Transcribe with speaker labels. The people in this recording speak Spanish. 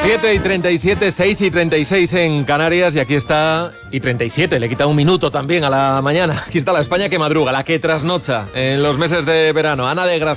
Speaker 1: 7:37, 6:36 en Canarias, y aquí está, y 37, le quita un minuto también a la mañana. Aquí está la España que madruga, la que trasnocha en los meses de verano. Ana de Gracia.